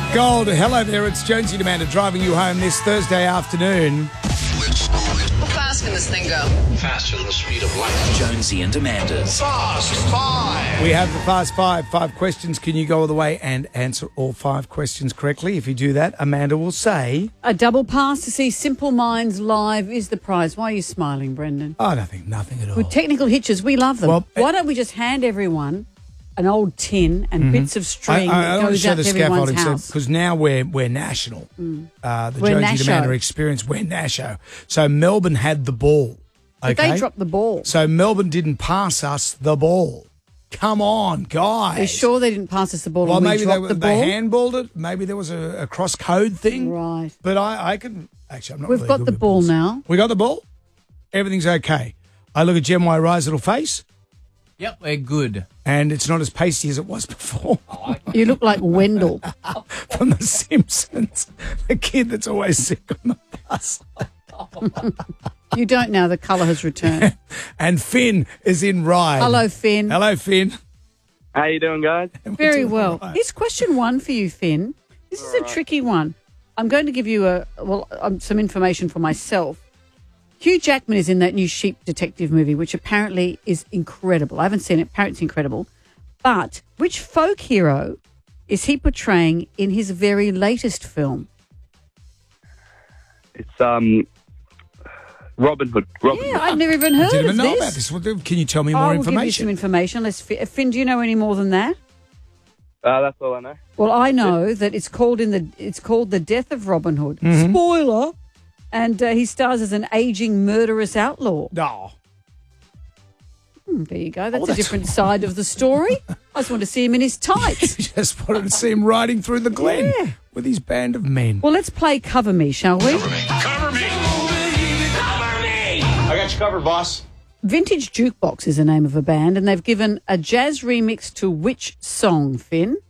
Gold, hello there. It's Jonesy and Amanda driving you home this Thursday afternoon. How fast can this thing go? Faster than the speed of light. Jonesy and Amanda's Fast Five. We have the Fast Five. 5 questions. Can you go all the way and answer all 5 questions correctly? If you do that, Amanda will say... A double pass to see Simple Minds live is the prize. Why are you smiling, Brendan? Oh, nothing at all. With technical hitches, we love them. Well, why don't we just hand everyone an old tin and bits of string that want to goes show out the to everyone's scaffolding house? because now we're national. The We're Jonesy and Nasho. Amanda experience, we're Nasho. So Melbourne had the ball. But Okay? they dropped the ball. So Melbourne didn't pass us the ball. Come on, guys. Are you sure they didn't pass us the ball Well, and we maybe dropped the ball? they handballed it. Maybe there was a cross-code thing. Right. But I can... Actually, I'm not We've really got good the with ball balls. now. We got the ball? Everything's okay. I look at Gem Y Rye's little face, Yep, we're good. and it's not as pasty as it was before. You look like Wendell. From The Simpsons. The kid that's always sick on the bus. You don't now. The colour has returned. And Finn is in Rye. Hello, Finn. Hello, Finn. How you doing, guys? Very well. Right. Here's question 1 for you, Finn. This is a tricky one. I'm going to give you some information for myself. Hugh Jackman is in that new Sheep Detective movie, which apparently is incredible. I haven't seen it. Apparently it's incredible. But which folk hero is he portraying in his very latest film? It's Robin Hood. Yeah, I've never even heard I didn't of even know this. about this. Well, can you tell me I more will give you some information? information. Finn, do you know any more than that? That's all I know. Well, I know that it's called The Death of Robin Hood. Mm-hmm. Spoiler. And he stars as an aging murderous outlaw. No. There you go. That's a that's- different side of the story. I just want to see him in his tights. Just wanted to see him riding through the glen with his band of men. Well, let's play Cover Me, shall we? Cover me. Cover me. I got you covered, boss. Vintage Jukebox is the name of a band, and they've given a jazz remix to which song, Finn?